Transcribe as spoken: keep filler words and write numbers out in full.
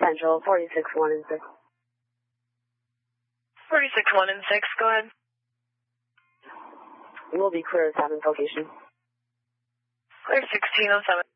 Central, forty-six one and six. forty-six one and six, go ahead. We'll be clear at seventh location. Clear sixteen oh seven.